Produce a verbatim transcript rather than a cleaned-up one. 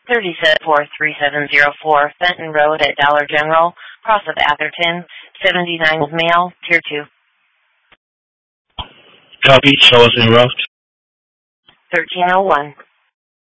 thirty-seven four three seven zero four, Fenton Road at Dollar General, Cross of Atherton, seventy-nine mail, Tier two. Copy. Show us en route. thirteen oh one.